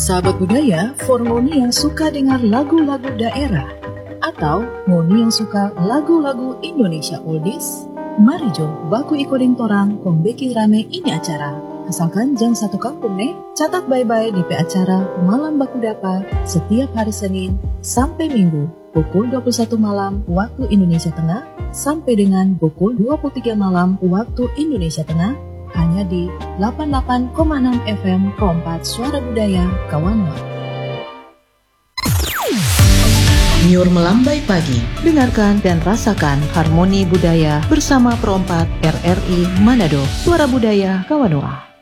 Sahabat budaya, for ngoni yang suka dengar lagu-lagu daerah atau ngoni yang suka lagu-lagu Indonesia oldies, mari jo baku ikutin torang kong beki rame ini acara. Asalkan jang satu kampung catat bye-bye di acara Malam Baku Dapa setiap hari Senin sampai Minggu pukul 21 malam waktu Indonesia Tengah sampai dengan pukul 23 malam waktu Indonesia Tengah hanya di 88,6 FM Perompat Suara Budaya Kawanwa. Nyur melambai pagi, dengarkan dan rasakan harmoni budaya bersama Perompat RRI Manado, Suara Budaya Kawanwa.